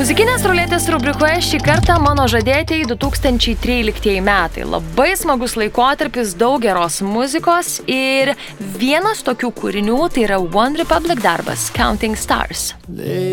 Muzikinės ruletės rubrikoje šį kartą mano žadėtieji 2013 metai. Labai smagus laikotarpis, daug geros muzikos ir vienas tokių kūrinių tai yra One Republic darbas Counting Stars.